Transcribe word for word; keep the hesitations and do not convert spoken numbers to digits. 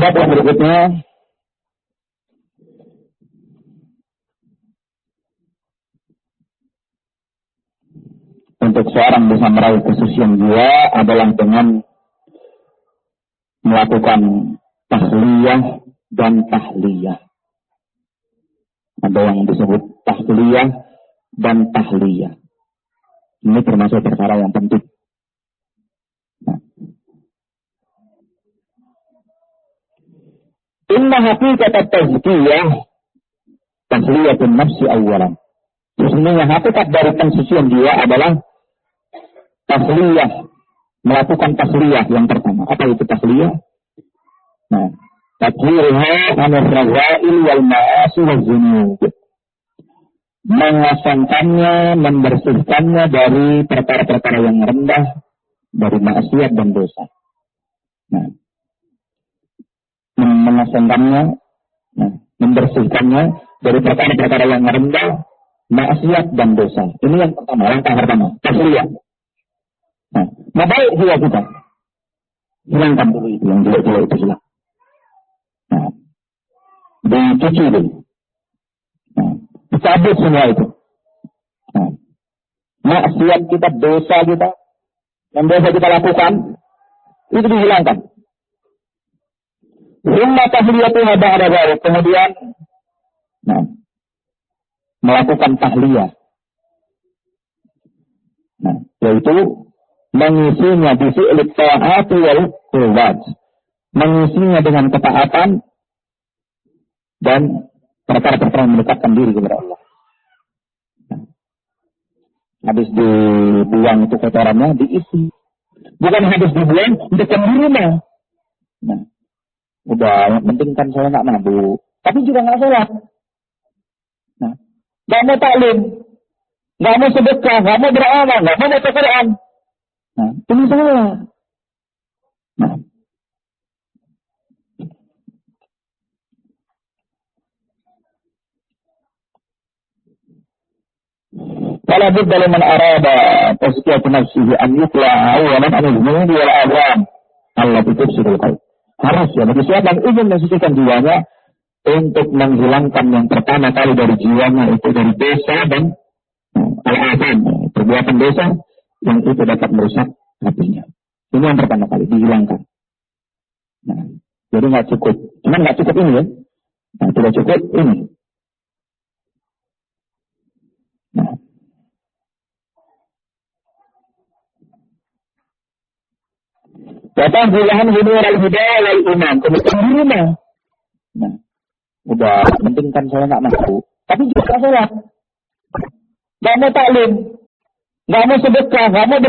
Bab yang berikutnya, untuk seorang bisa meraih kesucian jiwa adalah dengan melakukan tahliyah dan tahliyah. Ada yang disebut tahliyah dan tahliyah. Ini termasuk perkara yang penting. Nah. Inna haqiqat at-tazkiyah tahliyatun nafsi awalan. Sesungguhnya hakikat dari pensucian jiwa adalah tahliyah, melakukan tahliyah yang pertama. Apa itu tahliyah? Nah, tathhirha anir razail wal ma'asi wal dzunub. Mengosongkannya, membersihkannya dari perkara-perkara yang rendah, dari maksiat dan dosa. Nah, mengosongkannya, nah, membersihkannya dari perkara-perkara yang rendah, maksiat dan dosa. Ini yang pertama, langkah pertama, tahliyah. Nah, baik jiwa kita. Hilangkan dulu itu, yang jelek-jelek itu hilang. Nah, dicuci dulu. Nah, dicabut semua itu. Nah, maksiat kita, dosa kita, yang dosa kita lakukan, itu dihilangkan. Summa tahliyatuha ba'da dzalik. Kemudian, nah, melakukan tahliyah. Nah, yaitu mengisinya di fi'il ta'ati wal qurbat. Mengisinya dengan ketaatan dan perkara-perkara yang mendekatkan diri kepada Allah. Nah, habis dibuang itu kotorannya, diisi. Bukan habis dibuang, dekat di rumah. Nah, udah, yang penting kan saya nggak mabuk. Tapi juga nggak sholat. Nah, nggak mau taklim, nggak mau sedekah, nggak mau beramal, nggak mau baca Quran. Nah, ini salah. Nah, kalau budda liman arada tazkiyatu nafsihi an yutla awalan an al-dhunubi wal awam allati tufsidul qalb. Harus ya bagi siapa yang ingin mensucikan jiwanya untuk menghilangkan yang pertama kali dari jiwanya itu dari dosa dan al-atham, perbuatan dosa yang itu dapat merusak hatinya. Ini yang pertama kali dihilangkan. Nah, jadi nggak cukup, cuman nggak cukup ini ya. Nah, tidak cukup ini. Nah, datang bulan hidul al-hidayah wal iman, kemudian di rumah. Nah, udah penting kan saya nggak mampu, tapi juga sholat, nggak mau taklim, nggak mau sedekah, nggak mau